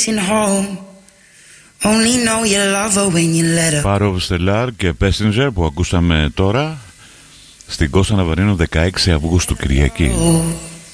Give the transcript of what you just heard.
waiting home. Only know you love her when you let her. Power of Stellar και Passenger που ακούσαμε τώρα στην Κώστα Ναβαρίνου 16 Αυγούστου Κυριακή.